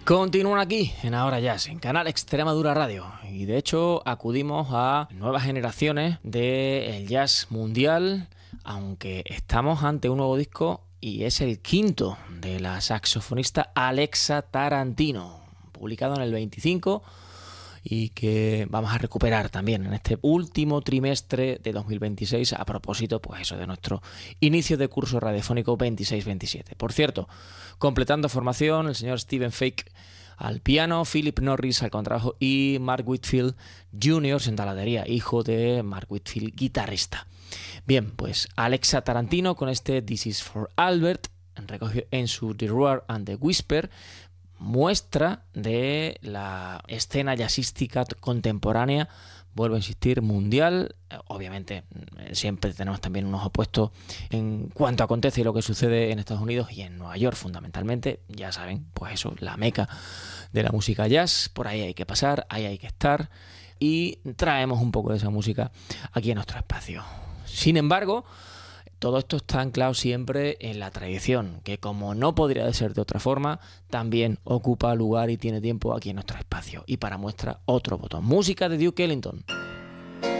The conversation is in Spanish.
Continúan aquí en Ahora Jazz, en Canal Extremadura Radio. Y de hecho acudimos a nuevas generaciones del jazz mundial, aunque estamos ante un nuevo disco y es el quinto de la saxofonista Alexa Tarantino, publicado en el 25 y que vamos a recuperar también en este último trimestre de 2026 a propósito, pues eso, de nuestro inicio de curso radiofónico 26-27. Por cierto, completando formación, el señor Stephen Fake al piano, Philip Norris al contrabajo y Mark Whitfield Jr. en taladería, hijo de Mark Whitfield, guitarrista. Bien, pues Alexa Tarantino con este This Is For Albert, recogido en su The Roar and the Whisper, muestra de la escena jazzística contemporánea, vuelvo a insistir, mundial. Obviamente siempre tenemos también unos opuestos en cuanto acontece y lo que sucede en Estados Unidos y en Nueva York fundamentalmente. Ya saben, pues eso, la meca de la música jazz, por ahí hay que pasar, ahí hay que estar y traemos un poco de esa música aquí en nuestro espacio. Sin embargo, todo esto está anclado siempre en la tradición, que como no podría ser de otra forma, también ocupa lugar y tiene tiempo aquí en nuestro espacio. Y para muestra, otro botón. Música de Duke Ellington.